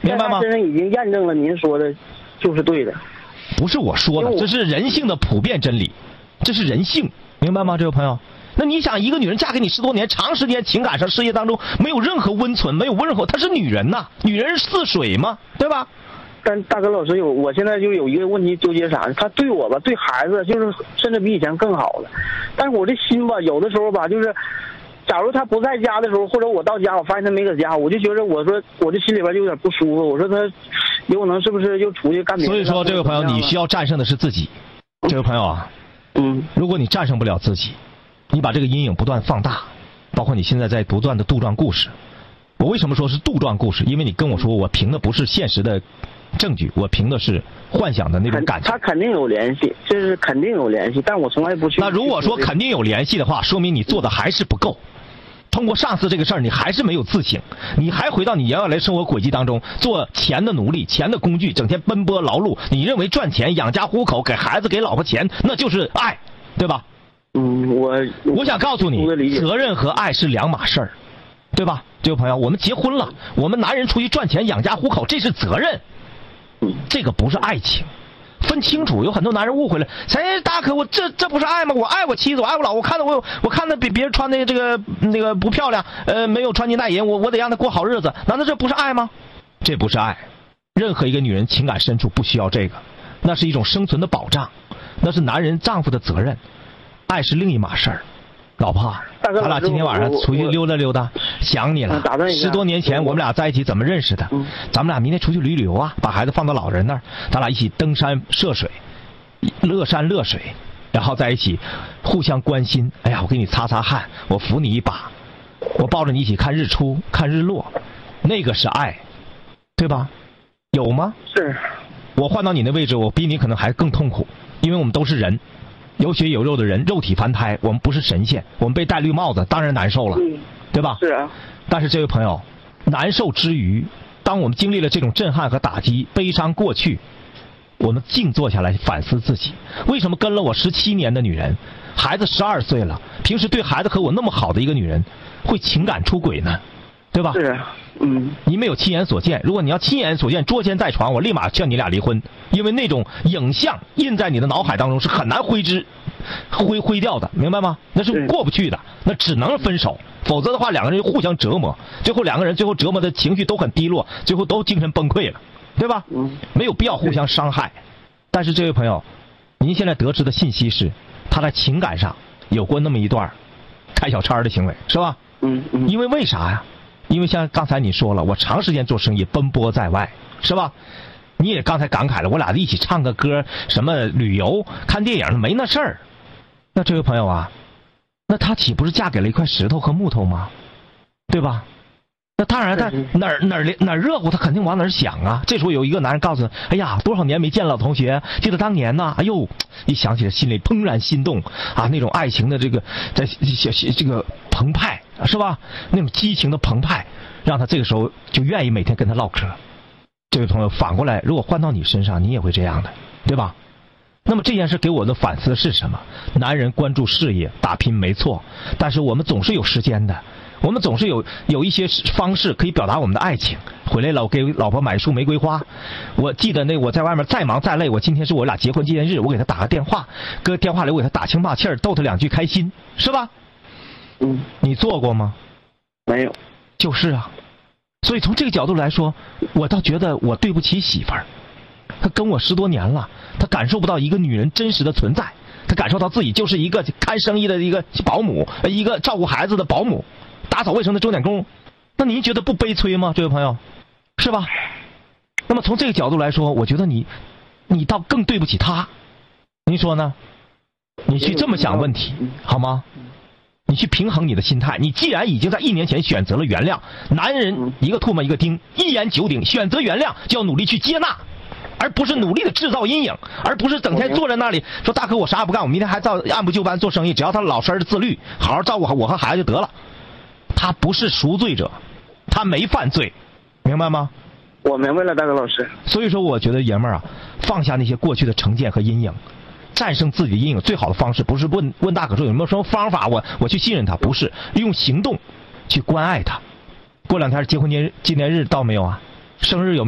明白吗？ 在他身上已经验证了您说的就是对的。 不是我说的，这是人性的普遍真理，这是人性，明白吗，这位朋友？那你想，一个女人嫁给你10多年，长时间情感上、事业当中没有任何温存，没有温柔，她是女人呐，女人是似水嘛，对吧？ 但大哥老师我现在就有一个问题纠结啥呢？他对我吧，对孩子就是甚至比以前更好了，但是我这心吧，有的时候吧，就是假如他不在家的时候，或者我到家我发现他没搁家，我就觉得我说我这心里边就有点不舒服。我说他有可能是不是又出去干别的？ 所以说，这位朋友，你需要战胜的是自己。这位朋友啊，如果你战胜不了自己，你把这个阴影不断放大，包括你现在在不断的杜撰故事。我为什么说是杜撰故事？因为你跟我说，我凭的不是现实的证据，我凭的是幻想的那种感觉。 他肯定有联系，这是肯定有联系，但我从来不去。 那如果说肯定有联系的话，说明你做的还是不够。通过上次这个事儿，你还是没有自省，你还回到你原来生活轨迹当中，做钱的奴隶、钱的工具，整天奔波劳碌。你认为赚钱养家糊口，给孩子给老婆钱，那就是爱，对吧？我想告诉你，责任和爱是两码事儿，对吧？这位朋友，我们结婚了，我们男人出去赚钱养家糊口，这是责任，这个不是爱情。分清楚，有很多男人误会了。哎，大可，我这不是爱吗？我爱我妻子，我爱我老婆。我看他比别人穿的这个不漂亮，没有穿金戴银，我得让他过好日子。难道这不是爱吗？这不是爱。任何一个女人情感深处不需要这个，那是一种生存的保障，那是男人丈夫的责任。爱是另一码事儿。老婆，咱俩今天晚上出去溜达溜达，想你了。10多年前我们俩在一起怎么认识的？咱们俩明天出去旅游啊，把孩子放到老人那儿，咱俩一起登山涉水，乐山乐水，然后在一起互相关心。哎呀，我给你擦擦汗，我扶你一把，我抱着你一起看日出看日落，那个是爱，对吧？有吗？ 是。 我换到你的位置，我比你可能还更痛苦，因为我们都是人。有血有肉的人，肉体凡胎，我们不是神仙，我们被戴绿帽子，当然难受了，对吧？ 是啊。 但是这位朋友，难受之余，当我们经历了这种震撼和打击，悲伤过去，我们静坐下来反思自己，为什么跟了我17年的女人，孩子12岁了，平时对孩子和我那么好的一个女人，会情感出轨呢？对吧？ 是啊。 你没有亲眼所见，如果你要亲眼所见，捉奸在床，我立马劝你俩离婚，因为那种影像印在你的脑海当中是很难挥掉的，明白吗？那是过不去的，那只能分手，否则的话两个人就互相折磨，最后两个人折磨的情绪都很低落，最后都精神崩溃了，对吧？没有必要互相伤害。但是这位朋友，您现在得知的信息是，他在情感上有过那么一段开小差的行为，是吧？因为啥呀？因为像刚才你说了，我长时间做生意，奔波在外，是吧？你也刚才感慨了，我俩一起唱个歌，什么旅游、看电影，没那事儿。那这位朋友啊，那她岂不是嫁给了一块石头和木头吗？对吧？那当然，他哪儿热乎，他肯定往哪儿想啊。这时候有一个男人告诉他：“哎呀，多少年没见了，同学，记得当年呐。”哎呦，一想起来心里怦然心动啊，那种爱情的这个澎湃，是吧？那种激情的澎湃，让他这个时候就愿意每天跟他唠嗑。这位朋友，反过来，如果换到你身上，你也会这样的，对吧？那么这件事给我的反思是什么？男人关注事业打拼没错，但是我们总是有时间的。我们总是有一些方式可以表达我们的爱情。回来了，我给老婆买一束玫瑰花。我记得我在外面再忙再累，我今天是我俩结婚纪念日，我给她打个电话，搁电话里我给她打情骂气，逗她2句开心，是吧？你做过吗？ 没有。 就是啊。所以从这个角度来说，我倒觉得我对不起媳妇儿。她跟我10多年了，她感受不到一个女人真实的存在，她感受到自己就是一个看生意的一个保姆，一个照顾孩子的保姆，打扫卫生的钟点工。那您觉得不悲催吗，这位朋友？是吧？那么从这个角度来说，我觉得你倒更对不起她。您说呢？你去这么想问题好吗？你去平衡你的心态。你既然已经在1年前选择了原谅，男人一个唾沫一个钉，一言九鼎，选择原谅就要努力去接纳，而不是努力的制造阴影，而不是整天坐在那里说大哥我啥也不干，我明天还按部就班做生意，只要他老实自律，好好照顾我和孩子就得了。他不是赎罪者，他没犯罪，明白吗？ 我明白了，大哥老师。 所以说我觉得爷们儿啊，放下那些过去的成见和阴影，战胜自己的阴影最好的方式不是问大可说有没有什么方法我去信任他，不是用行动去关爱他。过2天结婚纪念日到没有啊？生日有没有？